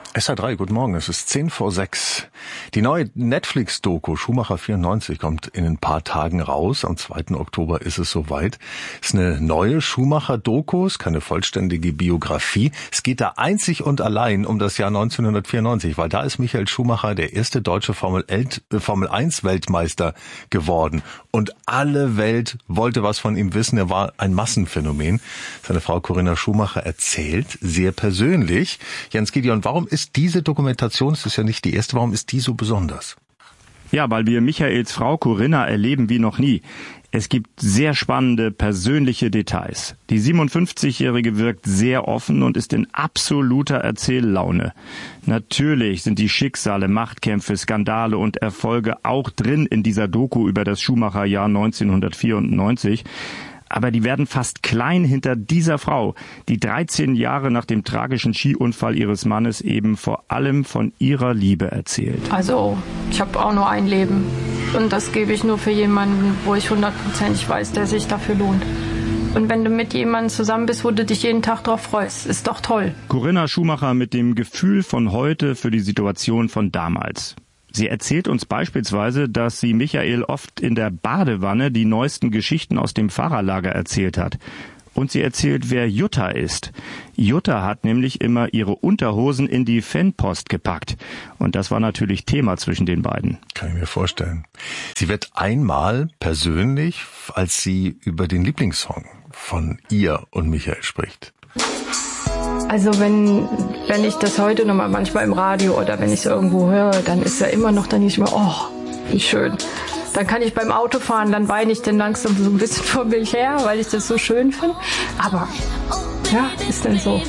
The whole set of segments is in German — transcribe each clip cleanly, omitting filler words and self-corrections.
SR3, guten Morgen, es ist 5:10. Die neue Netflix-Doku Schumacher 94 kommt in ein paar Tagen raus. Am 2. Oktober ist es soweit. Es ist eine neue Schumacher-Doku, ist keine vollständige Biografie. Es geht da einzig und allein um das Jahr 1994, weil da ist Michael Schumacher der erste deutsche Formel-1-Weltmeister geworden. Und alle Welt wollte was von ihm wissen. Er war ein Massenphänomen. Seine Frau Corinna Schumacher erzählt, sehr persönlich. Jens Gideon, warum ist diese Dokumentation, es ist ja nicht die erste, warum ist die so besonders? Ja, weil wir Michaels Frau Corinna erleben wie noch nie. Es gibt sehr spannende persönliche Details. Die 57-Jährige wirkt sehr offen und ist in absoluter Erzähllaune. Natürlich sind die Schicksale, Machtkämpfe, Skandale und Erfolge auch drin in dieser Doku über das Schumacher-Jahr 1994. Aber die werden fast klein hinter dieser Frau, die 13 Jahre nach dem tragischen Skiunfall ihres Mannes eben vor allem von ihrer Liebe erzählt. Also, ich habe auch nur ein Leben. Und das gebe ich nur für jemanden, wo ich 100% weiß, der sich dafür lohnt. Und wenn du mit jemandem zusammen bist, wo du dich jeden Tag drauf freust, ist doch toll. Corinna Schumacher mit dem Gefühl von heute für die Situation von damals. Sie erzählt uns beispielsweise, dass sie Michael oft in der Badewanne die neuesten Geschichten aus dem Fahrerlager erzählt hat. Und sie erzählt, wer Jutta ist. Jutta hat nämlich immer ihre Unterhosen in die Fanpost gepackt. Und das war natürlich Thema zwischen den beiden. Kann ich mir vorstellen. Sie wird einmal persönlich, als sie über den Lieblingssong von ihr und Michael spricht. Also wenn ich das heute noch mal manchmal im Radio oder wenn ich es irgendwo höre, dann ist ja immer noch, dann nicht mehr, oh, wie schön. Dann kann ich beim Autofahren, dann weine ich dann langsam so ein bisschen vor mich her, weil ich das so schön finde. Aber ja, ist denn so.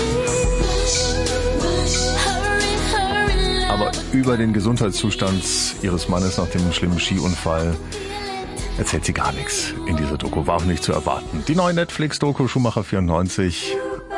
Aber über den Gesundheitszustand ihres Mannes nach dem schlimmen Skiunfall erzählt sie gar nichts in dieser Doku. War auch nicht zu erwarten. Die neue Netflix-Doku Schumacher 94